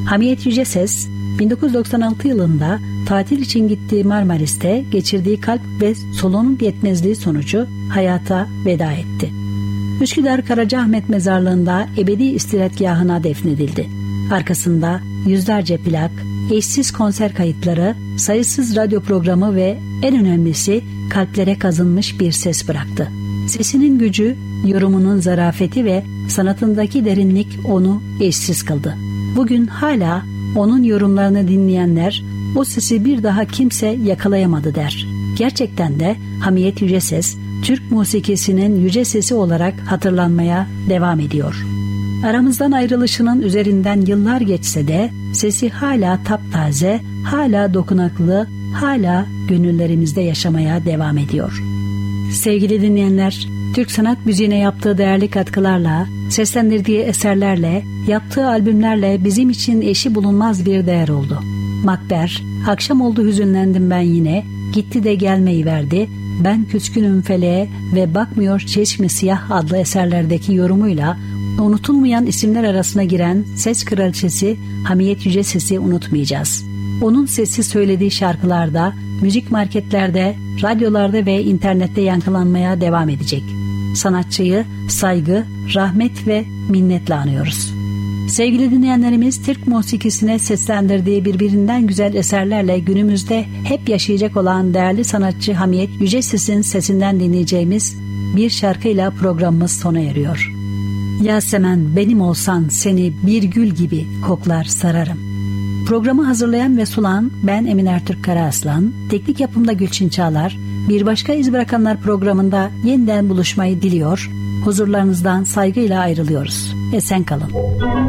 Hamiyet Yüceses 1996 yılında tatil için gittiği Marmaris'te geçirdiği kalp ve solunum yetmezliği sonucu hayata veda etti. Üsküdar Karacaahmet Mezarlığı'nda ebedi istirahatgahına defnedildi. Arkasında yüzlerce plak, eşsiz konser kayıtları, sayısız radyo programı ve en önemlisi kalplere kazınmış bir ses bıraktı. Sesinin gücü, yorumunun zarafeti ve sanatındaki derinlik onu eşsiz kıldı. Bugün hala onun yorumlarını dinleyenler o sesi bir daha kimse yakalayamadı der. Gerçekten de Hamiyet Yüceses, Türk musikisinin yüce sesi olarak hatırlanmaya devam ediyor. Aramızdan ayrılışının üzerinden yıllar geçse de sesi hala taptaze, hala dokunaklı, hala gönüllerimizde yaşamaya devam ediyor. Sevgili dinleyenler, Türk sanat müziğine yaptığı değerli katkılarla, seslendirdiği eserlerle, yaptığı albümlerle bizim için eşi bulunmaz bir değer oldu. Makber, Akşam oldu hüzünlendim ben yine, Gitti de gelmeyi verdi, Ben küskünüm feleğe ve Bakmıyor çeşme siyah adlı eserlerdeki yorumuyla unutulmayan isimler arasına giren ses kraliçesi Hamiyet Yüceses'i unutmayacağız. Onun sesi söylediği şarkılarda, müzik marketlerde, radyolarda ve internette yankılanmaya devam edecek. Sanatçıyı saygı, rahmet ve minnetle anıyoruz. Sevgili dinleyenlerimiz, Türk musikisine seslendirdiği birbirinden güzel eserlerle günümüzde hep yaşayacak olan değerli sanatçı Hamiyet Yüceses'in sesinden dinleyeceğimiz bir şarkıyla programımız sona eriyor. Yasemen benim olsan seni bir gül gibi koklar sararım. Programı hazırlayan ve sunan ben Emin Ertürk Karaaslan, teknik yapımda Gülçin Çağlar, Bir Başka İz Bırakanlar programında yeniden buluşmayı diliyor, huzurlarınızdan saygıyla ayrılıyoruz. Esen kalın.